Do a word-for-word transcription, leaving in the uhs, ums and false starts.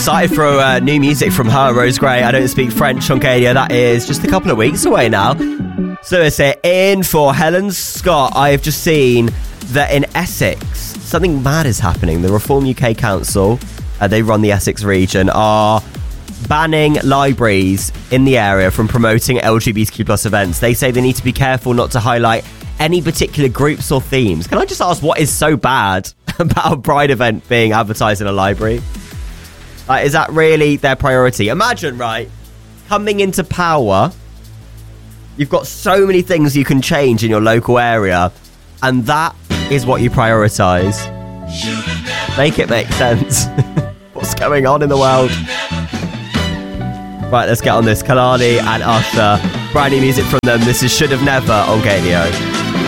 excited for uh, new music from her, Rose Gray. I Don't Speak French on Galia. That is just a couple of weeks away now. So it's it in for Helen Scott. I've just seen that in Essex, something mad is happening. The Reform U K Council, uh, they run the Essex region, are banning libraries in the area from promoting L G B T Q plus events. They say they need to be careful not to highlight any particular groups or themes. Can I just ask, what is so bad about a Pride event being advertised in a library? Like, is that really their priority? Imagine, right, coming into power, you've got so many things you can change in your local area, and that is what you prioritise. Make it make sense. What's going on in the world? Right, let's get on this. Kalani and Usher. Brand new music from them. This is Should Have Never on Galia.